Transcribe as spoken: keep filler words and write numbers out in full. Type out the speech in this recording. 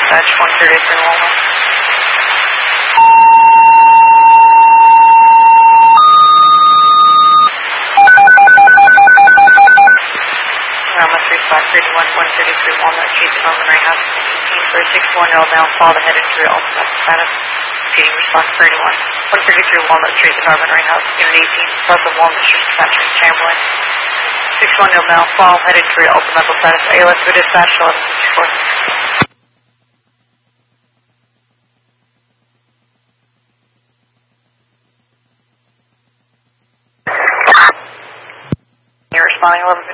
dispatch one thirty-three Walnut. Lima three five thirty-one, one thirty-three Walnut Street, Development right house, eighteen for six one zero now, fall the head injury, ultimate status, repeating response for anyone, one thirty-three Walnut Street, Development right house, unit eighteen, south of Walnut Street, dispatching Chamberlain, six one zero now, fall head injury, ultimate status, A L S for dispatch, eleven fifty-four. You're responding eleven